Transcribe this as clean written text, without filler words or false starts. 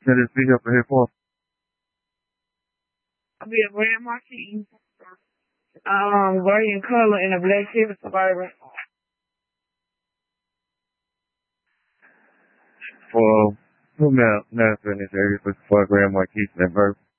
Can this speak up here for? I'll be a Grand Marquis. Gray in color in a black Chevy Suburban. For who now in this area for Grand Marquis and Birth?